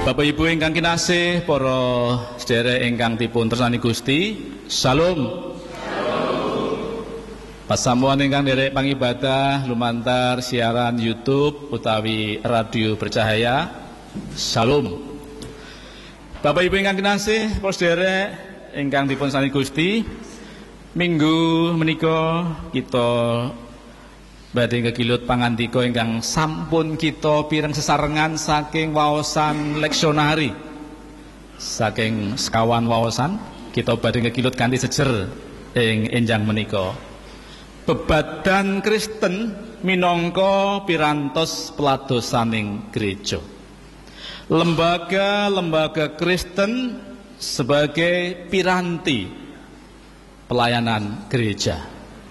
Bapak Ibu ingkang kinasih, para sedherek ingkang dipun tresnani Gusti, Shalom. Pasamuan ingkang nderek pangibadah lumantar siaran YouTube utawi radio bercahaya, Shalom. Bapak Ibu ingkang kinasih, para sedherek ingkang dipun tresnani Gusti, minggu menika kita badhe kekilut pangandika ingkang sampun kita pireng sesarengan saking waosan leksionari. Saking sekawan waosan kita badhe kekilut kanthi sejer ing enjang menika. Bebadan Kristen minangka pirantos peladosaning gereja. Lembaga-lembaga Kristen sebagai piranti pelayanan gereja.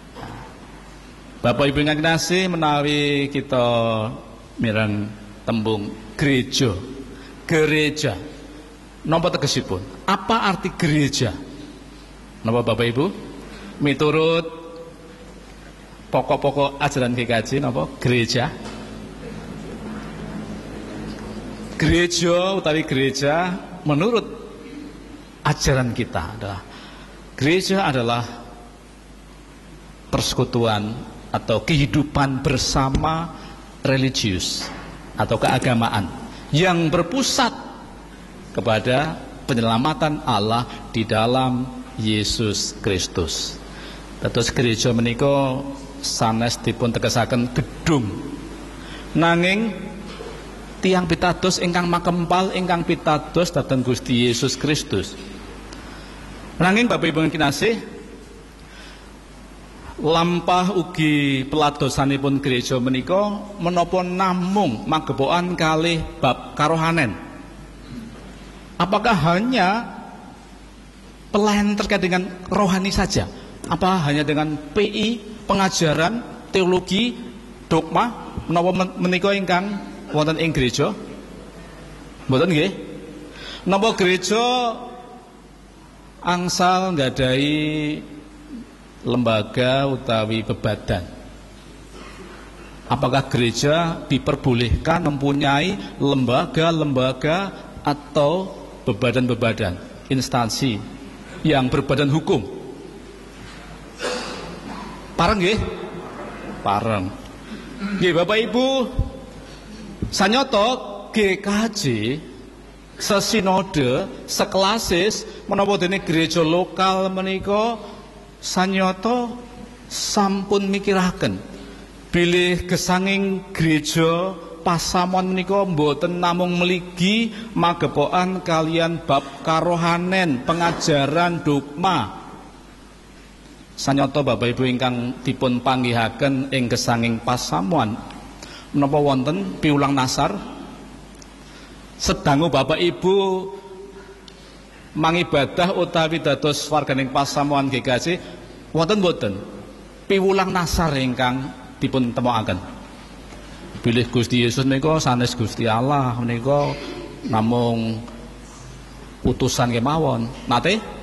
Bapak Ibu ingkang kinasih, menawi kita mireng tembung gereja. Gereja. Napa tegesipun? Apa arti gereja? Napa Bapak Ibu? Miturut pokok-pokok ajaran GKJ napa gereja? Gereja utawi gereja menurut ajaran kita adalah gereja adalah persekutuan atau kehidupan bersama religius atau keagamaan yang berpusat kepada penyelamatan Allah di dalam Yesus Kristus. Dados gereja menika sanes dipun tegesaken gedung, nanging tiang pitados ingkang makempal ingkang pitados dhateng Gusti Yesus Kristus. Nanging Bapak Ibu kinasih, lampah ugi peladosanipun gereja menika menapa namung magebokan kalih bab karohanen. Apakah hanya pelayanan terkait dengan rohani saja? Apa hanya dengan PI, pengajaran, teologi, dogma menapa menika ingkang wonten ing gereja? Mboten nggih? Napa gereja angsal nggadahi lembaga utawi bebadan? Apakah gereja diperbolehkan mempunyai lembaga-lembaga atau bebadan-bebadan, instansi yang berbadan hukum? Pareng nggih? Pareng. Nggih Bapak Ibu, sanyata GKJ sesinode, sekelasis menapa dene gereja lokal menika sanyata sampun mikiraken bilih gesanging gereja pasamuan menika mboten namung mligi magepokan kalian bab karohanen, pengajaran dogma. Sanyata Bapak Ibu ingkang dipun panggihaken ing gesanging pasamuan menapa wonten piulang nasar sedangu Bapak Ibu mangibadah utawi dados warganing pasamuan GKJ wonten boten piwulang nasar ingkang dipun temokaken bilih Gusti Yesus menika sanes Gusti Allah menika namung utusan kemawon nate